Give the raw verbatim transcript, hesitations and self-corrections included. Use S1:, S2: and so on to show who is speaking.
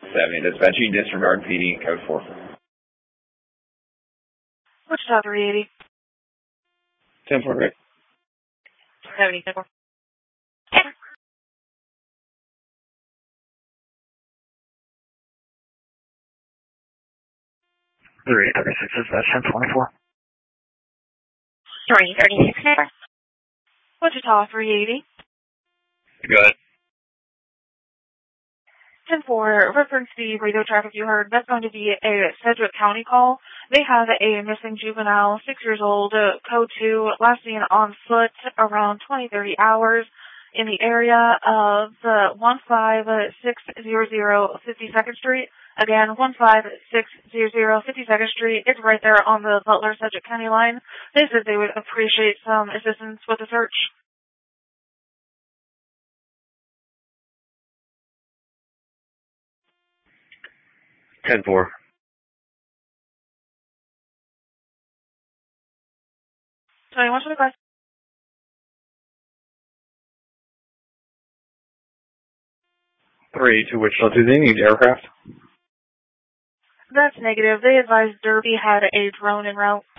S1: seventy, dispatching disregard P D, code four.
S2: Wichita three eighty.
S1: ten four, Rick.
S2: seventy, ten four.
S3: three thirty-six, dispatch ten twenty-four.
S2: three thirty-six, number. Wichita three eighty.
S1: Go ahead.
S2: ten four, reference the radio traffic you heard. That's going to be a Sedgwick County call. They have a missing juvenile, six years old, uh, code two, last seen on foot around twenty, thirty hours in the area of uh, one five six zero zero fifty-second Street. Again, one five six zero zero fifty-second Street. It's right there on the Butler-Sedgwick County line. They said they would appreciate some assistance with the search.
S3: ten four.
S2: twenty-one twenty-five.
S3: three to Wichita. Do they need aircraft?
S2: That's negative. They advised Derby had a drone en route.